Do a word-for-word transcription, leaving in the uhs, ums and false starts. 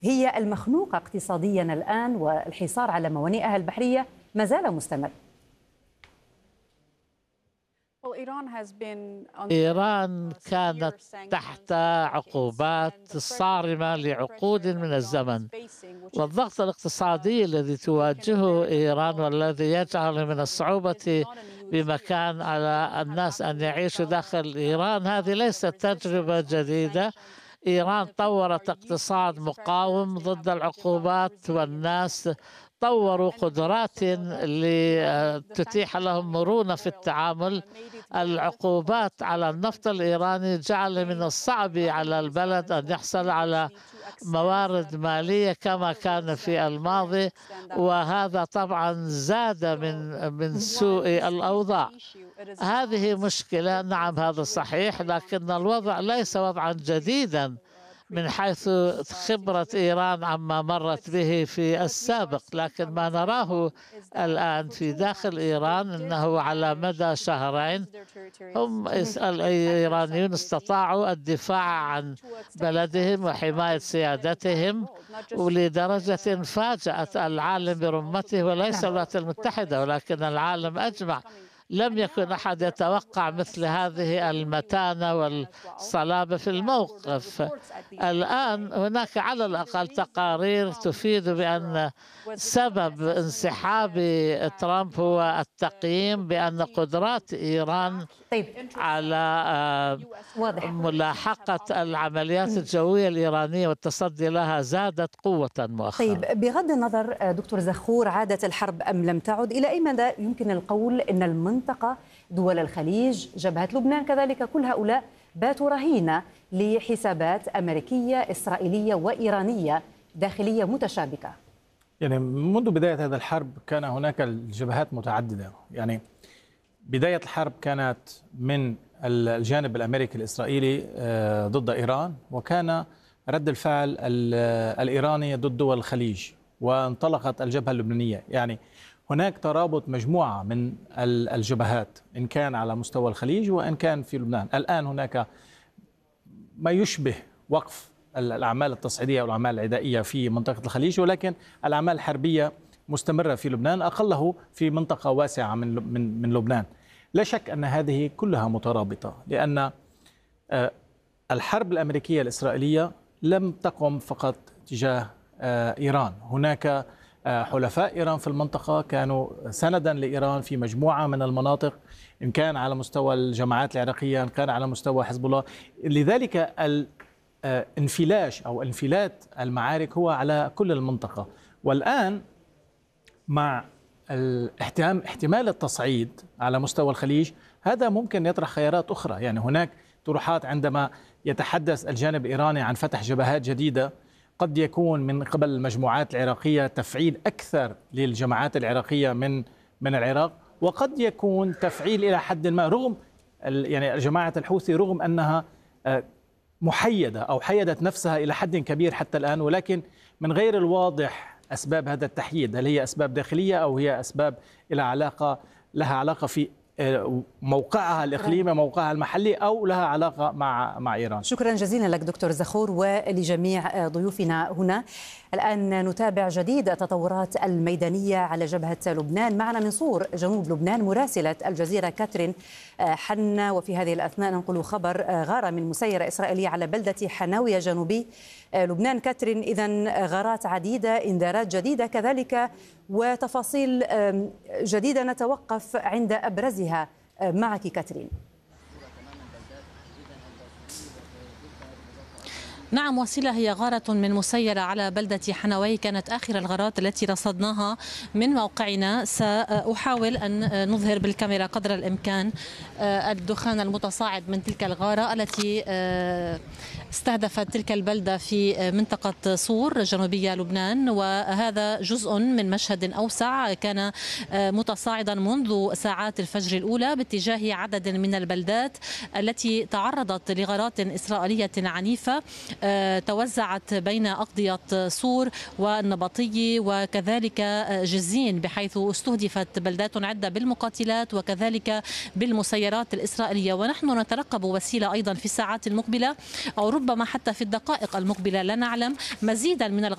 هي المخنوقة اقتصاديا الآن، والحصار على موانئها البحرية ما زال مستمر. إيران كانت تحت عقوبات صارمة لعقود من الزمن، والضغط الاقتصادي الذي تواجهه إيران والذي يجعل من الصعوبة بمكان على الناس أن يعيشوا داخل إيران هذه ليست تجربة جديدة. إيران طورت اقتصاد مقاوم ضد العقوبات، والناس طوروا قدرات لتتيح لهم مرونة في التعامل. العقوبات على النفط الإيراني جعل من الصعب على البلد أن يحصل على موارد مالية كما كان في الماضي، وهذا طبعا زاد من من سوء الأوضاع. هذه مشكلة، نعم هذا صحيح، لكن الوضع ليس وضعا جديدا من حيث خبرة إيران عما مرت به في السابق، لكن ما نراه الآن في داخل إيران أنه على مدى شهرين هم الإيرانيون استطاعوا الدفاع عن بلدهم وحماية سيادتهم، ولدرجة فاجأت العالم برمته، وليس الولايات المتحدة ولكن العالم أجمع. لم يكن أحد يتوقع مثل هذه المتانة والصلابة في الموقف. الآن هناك على الأقل تقارير تفيد بأن سبب انسحاب ترامب هو التقييم بأن قدرات إيران على ملاحقة العمليات الجوية الإيرانية والتصدي لها زادت قوة مؤخرا. طيب، بغض النظر دكتور زخور عادت الحرب أم لم تعد، إلى أي مدى يمكن القول أن المنطقة، دول الخليج، جبهة لبنان كذلك، كل هؤلاء باتوا رهينة لحسابات أمريكية إسرائيلية وإيرانية داخلية متشابكة؟ يعني منذ بداية هذا الحرب كان هناك الجبهات متعددة. يعني بداية الحرب كانت من الجانب الأمريكي الإسرائيلي ضد إيران، وكان رد الفعل الإيراني ضد دول الخليج، وانطلقت الجبهة اللبنانية. يعني هناك ترابط مجموعة من الجبهات إن كان على مستوى الخليج وإن كان في لبنان. الآن هناك ما يشبه وقف الأعمال التصعيدية والأعمال العدائية في منطقة الخليج، ولكن الأعمال الحربية مستمرة في لبنان، أقله في منطقة واسعة من من من لبنان. لا شك أن هذه كلها مترابطة، لأن الحرب الأمريكية الإسرائيلية لم تقم فقط تجاه إيران. هناك حلفاء إيران في المنطقة كانوا سندا لإيران في مجموعة من المناطق، إن كان على مستوى الجماعات العراقية، إن كان على مستوى حزب الله. لذلك الانفلاش أو انفلات المعارك هو على كل المنطقة. والآن مع احتمال التصعيد على مستوى الخليج، هذا ممكن يطرح خيارات أخرى. يعني هناك طروحات عندما يتحدث الجانب الإيراني عن فتح جبهات جديدة، قد يكون من قبل المجموعات العراقية تفعيل أكثر للجماعات العراقية من من العراق، وقد يكون تفعيل إلى حد ما، رغم يعني جماعة الحوثي رغم أنها محيدة أو حيدت نفسها إلى حد كبير حتى الآن، ولكن من غير الواضح أسباب هذا التحييد، هل هي أسباب داخلية أو هي أسباب لها علاقة لها علاقة في موقعها الإقليمي، موقعها المحلي، أو لها علاقة مع مع إيران. شكرا جزيلا لك دكتور زخور ولجميع ضيوفنا هنا. الآن نتابع جديد التطورات الميدانية على جبهة لبنان. معنا من صور جنوب لبنان مراسلة الجزيرة كاترين حنا، وفي هذه الأثناء ننقل خبر غارة من مسيرة إسرائيلية على بلدة حناوية جنوبي لبنان. كاترين، إذن غارات عديدة، إنذارات جديدة كذلك، وتفاصيل جديدة نتوقف عند أبرزها معك كاترين. نعم وسيلة، هي غارة من مسيرة على بلدة حنوي، كانت آخر الغارات التي رصدناها من موقعنا. سأحاول أن نظهر بالكاميرا قدر الإمكان الدخان المتصاعد من تلك الغارة التي استهدفت تلك البلدة في منطقة صور جنوبية لبنان، وهذا جزء من مشهد أوسع كان متصاعدا منذ ساعات الفجر الأولى باتجاه عدد من البلدات التي تعرضت لغارات إسرائيلية عنيفة توزعت بين أقضية صور والنبطي وكذلك جزين، بحيث استهدفت بلدات عدة بالمقاتلات وكذلك بالمسيرات الإسرائيلية. ونحن نترقب وسيلة أيضا في الساعات المقبلة أو ربما حتى في الدقائق المقبلة، لا نعلم، مزيدا من